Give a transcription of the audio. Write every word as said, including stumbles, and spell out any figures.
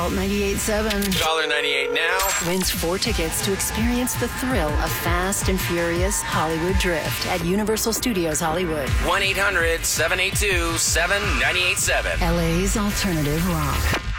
Salt ninety-eight point seven one ninety-eight now. wins four tickets to experience the thrill of Fast and Furious Hollywood Drift at Universal Studios Hollywood. one eight hundred seven eight two seven nine eight seven. L A's alternative rock.